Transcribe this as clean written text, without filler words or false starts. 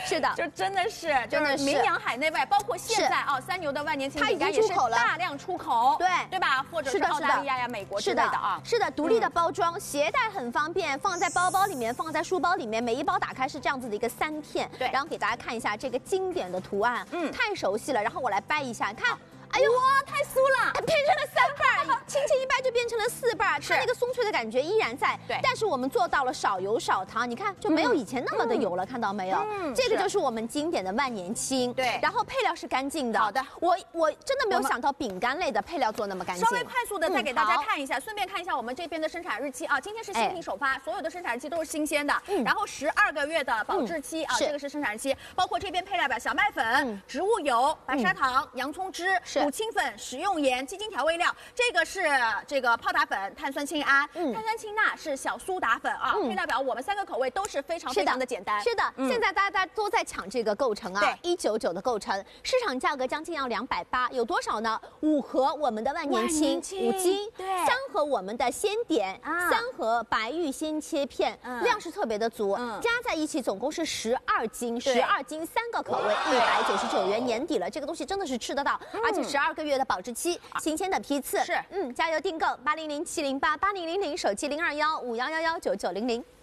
是的， 就真的是名扬海内外，包括现在啊，三牛的万年青饼干也是大量出口，对吧？或者是澳大利亚呀、美国之类的啊。 是的，独立的包装，携带很方便，放在包包里面，放在书包里面，每一包打开是这样子的一个3片，对，然后给大家看一下这个经典的图案，太熟悉了，然后我来掰一下，看。哎呦哇，太酥了，变成了3瓣，轻轻一掰就变成了4瓣，它那个松脆的感觉依然在。对，但是我们做到了少油少糖，你看就没有以前那么的油了，看到没有？这个就是我们经典的万年青。对，然后配料是干净的。好的，我真的没有想到饼干类的配料做那么干净。 稍微快速的再给大家看一下，顺便看一下我们这边的生产日期啊，今天是新品首发，所有的生产日期都是新鲜的。然后12个月的保质期啊，这个是生产日期，包括这边配料表：小麦粉、植物油、白砂糖、洋葱汁。乳清粉、食用盐、鸡精调味料，这个是这个泡打粉、碳酸氢铵、碳酸氢钠是小苏打粉啊。配料表我们3个口味都是非常的简单。 是的，现在大家都在抢这个构成啊，199的构成，市场价格将近要280，有多少呢？5盒我们的万年青5斤，3盒我们的鲜点，3盒白玉鲜切片，量是特别的足，加在一起总共是12斤，12斤3个口味，199元，年底了，这个东西真的是吃得到，而且12个月的保质期，新鲜的批次，加油订购8007088000，手机0215119900。